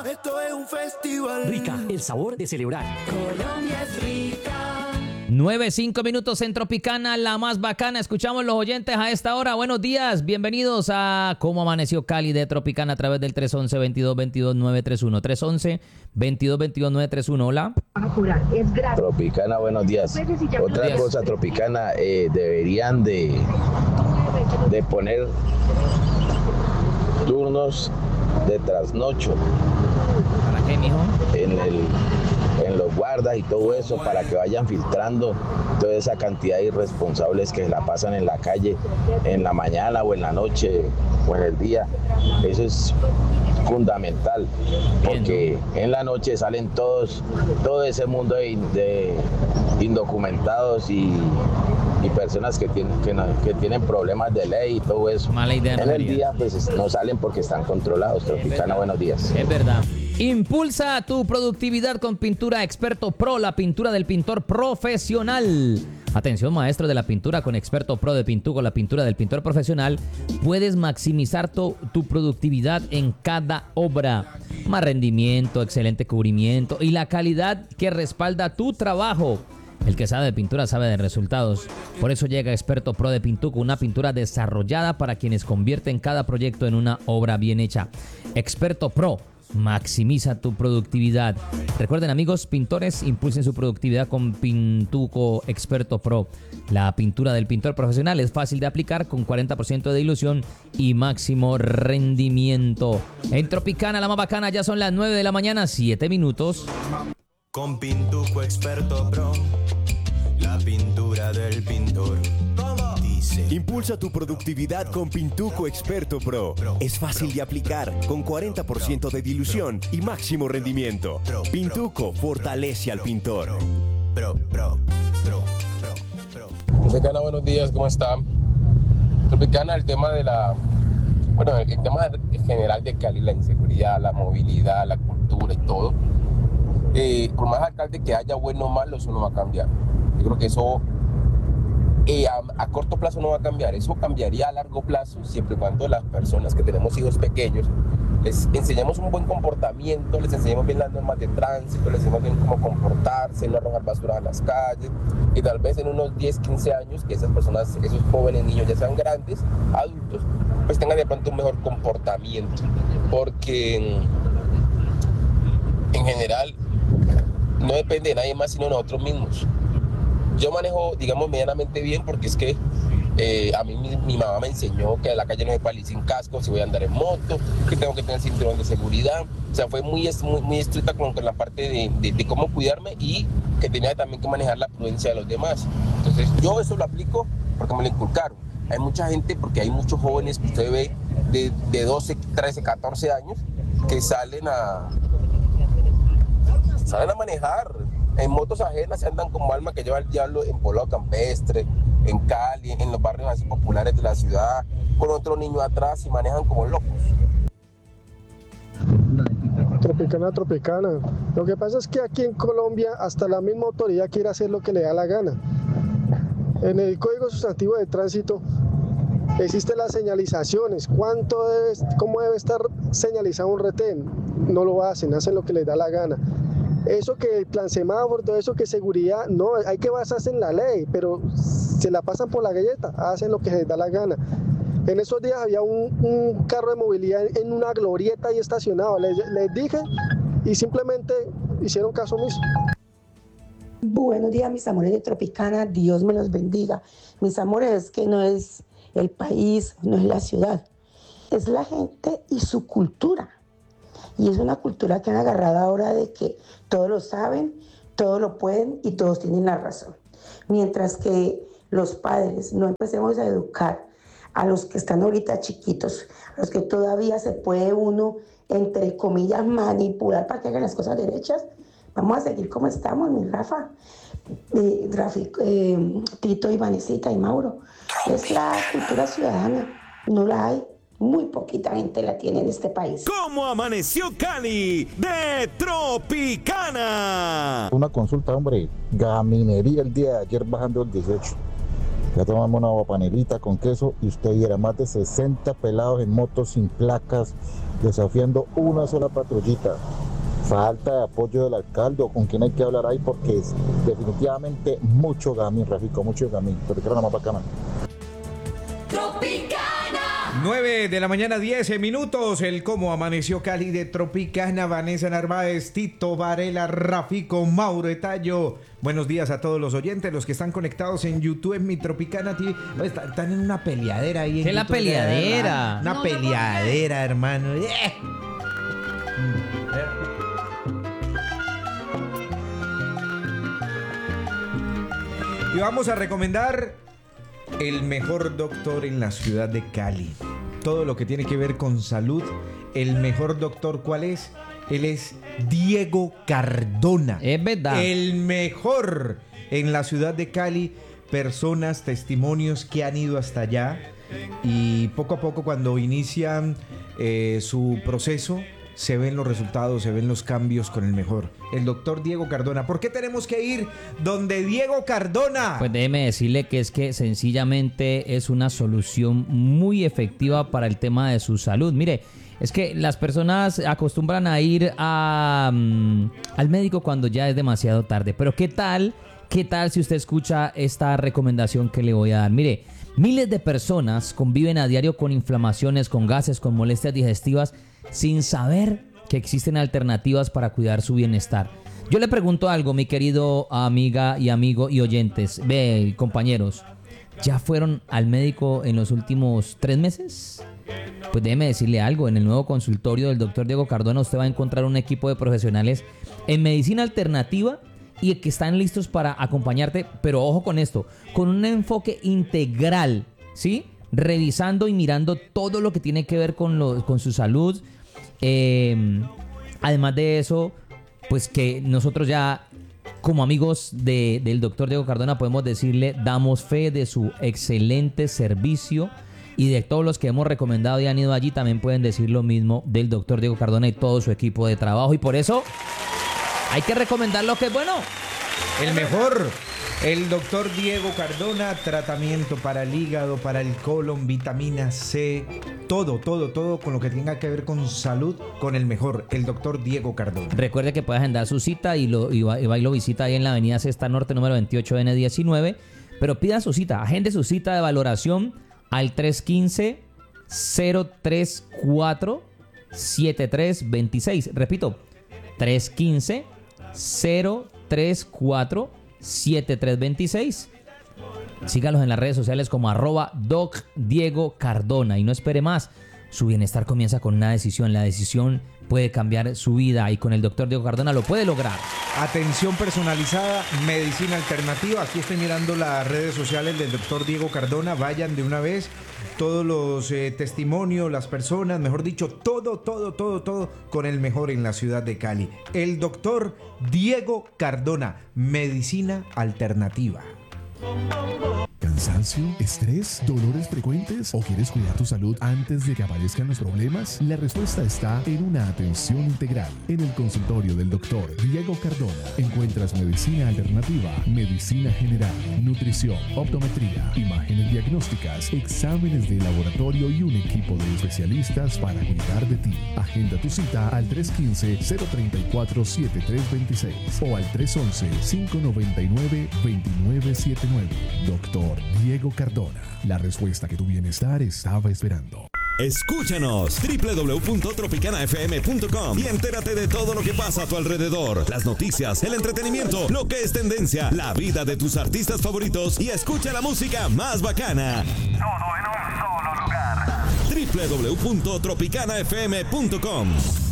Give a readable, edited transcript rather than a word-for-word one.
Esto es un festival. Rica, el sabor de celebrar. Colombia es rica. 9-5 en Tropicana, la más bacana. Escuchamos los oyentes a esta hora. Buenos días, bienvenidos a Cómo Amaneció Cali de Tropicana a través del 311-2222-931. 311-2222-931. Hola. Tropicana, buenos días. Otra cosa, Tropicana, deberían de poner turnos de trasnocho ¿Para qué, mijo? en los guardas y todo eso, para que vayan filtrando toda esa cantidad de irresponsables que la pasan en la calle en la mañana o en la noche o en el día. Eso es fundamental, porque en la noche salen todo ese mundo de indocumentados y personas que tienen problemas de ley y todo eso. Mala idea, en el día pues no salen porque están controlados. Tropicana, buenos días. Es verdad. Impulsa tu productividad con Pintura Experto Pro, la pintura del pintor profesional. Atención, maestro de la pintura con Experto Pro de Pintuco, la pintura del pintor profesional. Puedes maximizar tu productividad en cada obra. Más rendimiento, excelente cubrimiento y la calidad que respalda tu trabajo. El que sabe de pintura sabe de resultados. Por eso llega Experto Pro de Pintuco, una pintura desarrollada para quienes convierten cada proyecto en una obra bien hecha. Experto Pro, maximiza tu productividad. Recuerden, amigos pintores, impulsen su productividad con Pintuco Experto Pro. La pintura del pintor profesional es fácil de aplicar con 40% de dilución y máximo rendimiento. En Tropicana, la más bacana, ya son las 9 de la mañana, 7 minutos. Con Pintuco Experto Pro, la pintura del pintor. Dice. Impulsa tu productividad con Pintuco Experto Pro. Es fácil de aplicar, con 40% de dilución y máximo rendimiento. Pintuco fortalece al pintor. Tropicana, buenos días, ¿cómo están? Tropicana, el tema el tema general de Cali, la inseguridad, la movilidad, la cultura y todo. Por más alcalde que haya, bueno o malo, eso no va a cambiar. Yo creo que eso a corto plazo no va a cambiar. Eso cambiaría a largo plazo, siempre y cuando las personas que tenemos hijos pequeños les enseñemos un buen comportamiento, les enseñemos bien las normas de tránsito, les enseñemos bien cómo comportarse, no arrojar basura a las calles, y tal vez en unos 10, 15 años que esas personas, esos jóvenes niños ya sean grandes, adultos, pues tengan de pronto un mejor comportamiento, porque en general no depende de nadie más sino de nosotros mismos. Yo manejo, digamos, medianamente bien, porque es que a mí mi mamá me enseñó que en la calle no se puede ir sin casco si voy a andar en moto, que tengo que tener cinturón de seguridad. O sea, fue muy estricta con la parte de cómo cuidarme, y que tenía también que manejar la prudencia de los demás. Entonces yo eso lo aplico porque me lo inculcaron. Hay mucha gente, porque hay muchos jóvenes que usted ve de 12, 13, 14 años que salen a manejar en motos ajenas, se andan como alma que lleva el diablo en Poblado Campestre, en Cali, en los barrios así populares de la ciudad, con otro niño atrás, y manejan como locos. Tropicana. Lo que pasa es que aquí en Colombia hasta la misma autoridad quiere hacer lo que le da la gana. En el Código Sustantivo de Tránsito existen las señalizaciones. ¿Cómo debe estar señalizado un retén? No lo hacen lo que les da la gana. Eso que el plan semáforo, todo eso que seguridad, no, hay que basarse en la ley, pero se la pasan por la galleta, hacen lo que les da la gana. En esos días había un carro de movilidad en una glorieta y estacionado, les dije y simplemente hicieron caso omiso. Buenos días, mis amores de Tropicana, Dios me los bendiga. Mis amores, es que no es el país, no es la ciudad, es la gente y su cultura. Y es una cultura que han agarrado ahora de que todos lo saben, todos lo pueden y todos tienen la razón. Mientras que los padres no empecemos a educar a los que están ahorita chiquitos, a los que todavía se puede uno, entre comillas, manipular para que hagan las cosas derechas, vamos a seguir como estamos, mi Rafa, Tito y Vanesita y Mauro. Es la cultura ciudadana, no la hay. Muy poquita gente la tiene en este país. ¿Cómo amaneció Cali de Tropicana? Una consulta, hombre. Gaminería el día de ayer bajando el 18. Ya tomamos una guapanelita con queso y usted viera más de 60 pelados en motos sin placas, desafiando una sola patrullita. Falta de apoyo del alcalde, con quien hay que hablar ahí, porque es definitivamente mucho gamín, Rafico, mucho gamín. Pero quiero la más bacana. Tropicana. 9 de la mañana, 10 minutos. El cómo amaneció Cali de Tropicana. Vanessa Narváez, Tito Varela, Rafico, Mauro Etayo. Buenos días a todos los oyentes, los que están conectados en YouTube, en mi Tropicana TV. Están en una peleadera ahí. ¿Qué es la peleadera? Una peleadera, hermano. Y vamos a recomendar el mejor doctor en la ciudad de Cali. Todo lo que tiene que ver con salud. El mejor doctor, ¿cuál es? Él es Diego Cardona. Es verdad. El mejor en la ciudad de Cali. Personas, testimonios que han ido hasta allá. Y poco a poco, cuando inician su proceso, se ven los resultados, se ven los cambios con el mejor. El doctor Diego Cardona. ¿Por qué tenemos que ir donde Diego Cardona? Pues déjeme decirle que es que sencillamente es una solución muy efectiva para el tema de su salud. Mire, es que las personas acostumbran a ir al médico cuando ya es demasiado tarde. Pero ¿qué tal si usted escucha esta recomendación que le voy a dar? Mire, miles de personas conviven a diario con inflamaciones, con gases, con molestias digestivas, sin saber que existen alternativas para cuidar su bienestar. Yo le pregunto algo, mi querido amiga y amigo y oyentes, compañeros, ¿ya fueron al médico en los últimos 3 meses? Pues déjeme decirle algo, en el nuevo consultorio del doctor Diego Cardona usted va a encontrar un equipo de profesionales en medicina alternativa y que están listos para acompañarte, pero ojo con esto, con un enfoque integral, ¿sí? Revisando y mirando todo lo que tiene que ver con su salud. Además de eso, pues que nosotros ya como amigos del doctor Diego Cardona podemos decirle, damos fe de su excelente servicio, y de todos los que hemos recomendado y han ido allí también pueden decir lo mismo del doctor Diego Cardona y todo su equipo de trabajo, y por eso hay que recomendar lo que es bueno. El mejor, el doctor Diego Cardona, tratamiento para el hígado, para el colon, vitamina C, todo con lo que tenga que ver con salud, con el mejor, el doctor Diego Cardona. Recuerde que puede agendar su cita y va y lo visita ahí en la avenida Sexta Norte, número 28N19, pero pida su cita, agende su cita de valoración al 315-034-7326. Repito, 315-034-7326. Sígalos en las redes sociales como @DocDiegoCardona y no espere más. Su bienestar comienza con una decisión. La decisión puede cambiar su vida y con el doctor Diego Cardona lo puede lograr. Atención personalizada, medicina alternativa. Aquí estoy mirando las redes sociales del doctor Diego Cardona. Vayan de una vez. Todos los testimonios, las personas, mejor dicho, todo con el mejor en la ciudad de Cali. El doctor Diego Cardona, medicina alternativa. ¿Cansancio? ¿Estrés? ¿Dolores frecuentes? ¿O quieres cuidar tu salud antes de que aparezcan los problemas? La respuesta está en una atención integral. En el consultorio del doctor Diego Cardona encuentras medicina alternativa, medicina general, nutrición, optometría, imágenes diagnósticas, exámenes de laboratorio y un equipo de especialistas para cuidar de ti. Agenda tu cita al 315-034-7326 o al 311-599-2979. Doctor Diego Cardona, la respuesta que tu bienestar estaba esperando. Escúchanos www.tropicanafm.com y entérate de todo lo que pasa a tu alrededor, las noticias, el entretenimiento, lo que es tendencia, la vida de tus artistas favoritos y escucha la música más bacana. Todo en un solo lugar. www.tropicanafm.com